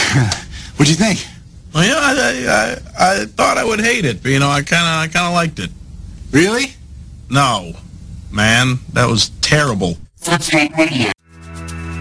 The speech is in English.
What'd you think? Well, I thought I would hate it, but, I kind of liked it. Really? No, man, that was terrible. That's not radio.